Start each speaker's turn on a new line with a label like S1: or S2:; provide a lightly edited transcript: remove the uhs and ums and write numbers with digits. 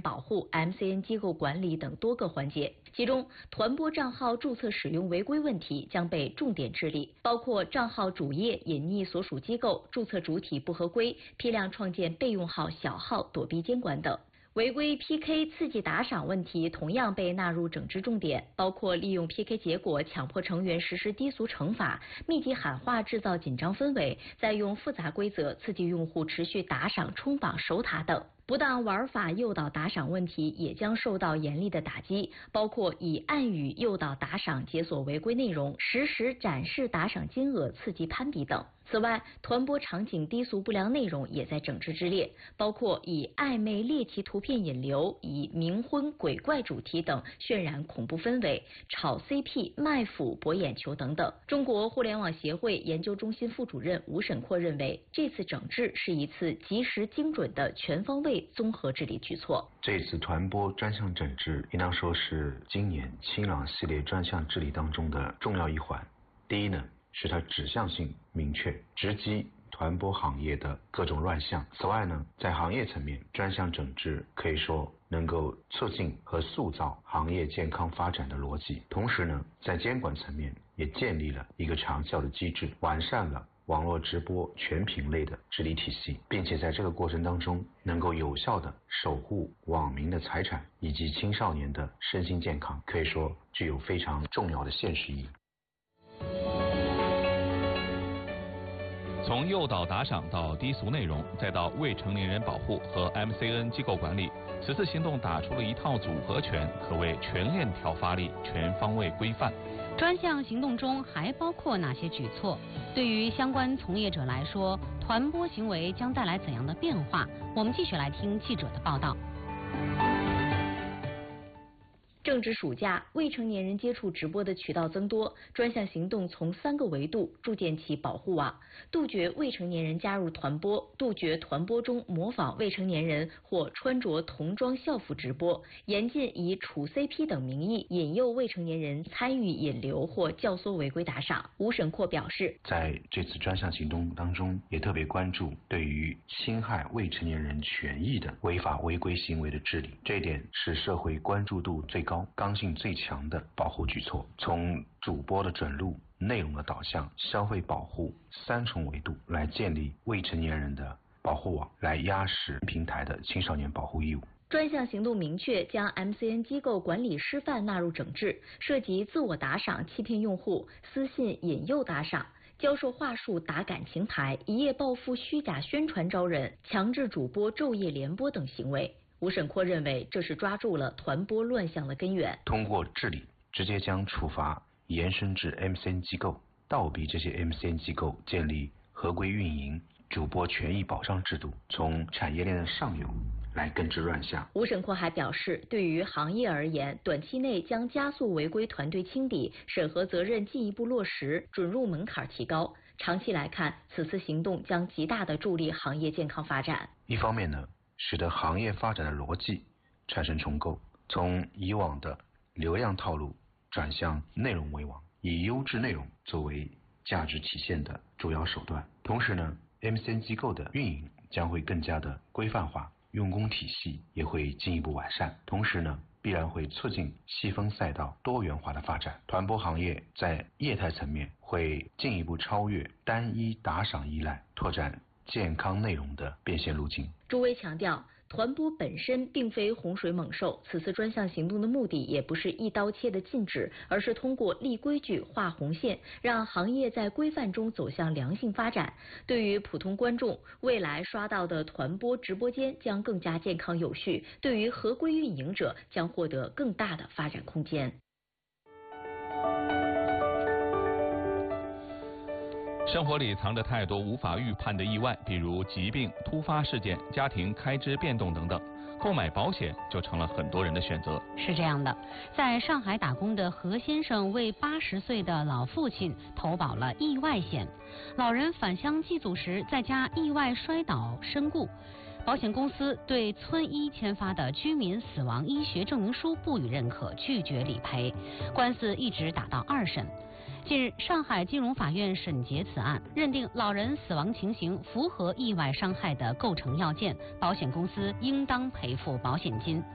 S1: 保护、MCN 机构管理等多个环节。其中，团拨账号注册使用违规问题将被重点治理，包括账号主页隐匿所属机构、注册主体不合规、批量创建备用号、小号躲避监管等。违规 PK 刺激打赏问题同样被纳入整治重点，包括利用 PK 结果强迫成员实施低俗惩罚、密集喊话制造紧张氛围，再用复杂规则刺激用户持续打赏、冲榜、守塔等。不当玩法诱导打赏问题也将受到严厉的打击，包括以暗语诱导打赏解锁违规内容、实时展示打赏金额刺激攀比等。此外，团拨场景低俗不良内容也在整治之列，包括以暧昧猎奇图片引流、以冥婚鬼怪主题等渲染恐怖氛围、炒 CP、卖腐博眼球等等。中国互联网协会研究中心副主任吴沈阔认为，这次整治是一次及时精准的全方位综合治理举措。
S2: 这次团拨专项整治应当说是今年清朗系列专项治理当中的重要一环。第一呢，是它指向性明确，直击团拨行业的各种乱象。此外呢，在行业层面，专项整治可以说能够促进和塑造行业健康发展的逻辑。同时呢，在监管层面也建立了一个长效的机制，完善了网络直播全品类的治理体系，并且在这个过程当中能够有效地守护网民的财产以及青少年的身心健康，可以说具有非常重要的现实意义。
S3: 从诱导打赏到低俗内容，再到未成年人保护和 MCN 机构管理，此次行动打出了一套组合拳，可谓全链条发力、全方位规范。
S4: 专项行动中还包括哪些举措？对于相关从业者来说，团拨行为将带来怎样的变化？我们继续来听记者的报道。
S1: 正值暑假，未成年人接触直播的渠道增多，专项行动从3个维度筑建起保护网，杜绝未成年人加入团拨，杜绝团拨中模仿未成年人或穿着童装校服直播，严禁以处 CP 等名义引诱未成年人参与引流或教唆违规打赏。吴沈阔表示，
S2: 在这次专项行动当中，也特别关注对于侵害未成年人权益的违法违规行为的治理，这一点是社会关注度最高、刚性最强的保护举措。从主播的准入、内容的导向、消费保护3重维度来建立未成年人的保护网，来压实平台的青少年保护义务。
S1: 专项行动明确将 MCN 机构管理师范纳入整治，涉及自我打赏欺骗用户、私信引诱打赏、教授话术打感情牌、一夜暴富虚假宣传招人、强制主播昼夜连播等行为。吴沈阔认为，这是抓住了团拨乱象的根源。
S2: 通过治理，直接将处罚延伸至 MCN 机构，倒逼这些 MCN 机构建立合规运营、主播权益保障制度，从产业链的上游来根治乱象。
S1: 吴沈阔还表示，对于行业而言，短期内将加速违规团队清理，审核责任进一步落实，准入门槛提高。长期来看，此次行动将极大地助力行业健康发展。
S2: 一方面呢，使得行业发展的逻辑产生重构，从以往的流量套路转向内容为王，以优质内容作为价值体现的主要手段。同时呢， MCN 机构的运营将会更加的规范化，用工体系也会进一步完善。同时呢，必然会促进细分赛道多元化的发展。团拨行业在业态层面会进一步超越单一打赏依赖，拓展健康内容的变现路径。
S1: 朱威强调，团拨本身并非洪水猛兽，此次专项行动的目的也不是一刀切的禁止，而是通过立规矩、画红线，让行业在规范中走向良性发展。对于普通观众，未来刷到的团拨直播间将更加健康有序；对于合规运营者，将获得更大的发展空间。
S3: 生活里藏着太多无法预判的意外，比如疾病、突发事件、家庭开支变动等等。购买保险就成了很多人的选择。
S4: 是这样的，在上海打工的何先生为80岁的老父亲投保了意外险。老人返乡祭祖时在家意外摔倒身故，保险公司对村医签发的居民死亡医学证明书不予认可，拒绝理赔。官司一直打到2审。近日，上海金融法院审结此案，认定老人死亡情形符合意外伤害的构成要件，保险公司应当赔付保险金。